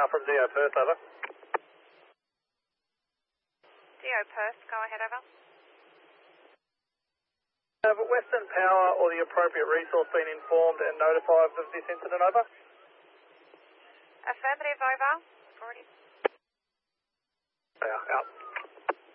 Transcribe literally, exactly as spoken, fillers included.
from D O Perth, over. D O Perth, go ahead, over. Have Western Power or the appropriate resource been informed and notified of this incident, over? Affirmative, over. Already. Yeah, out.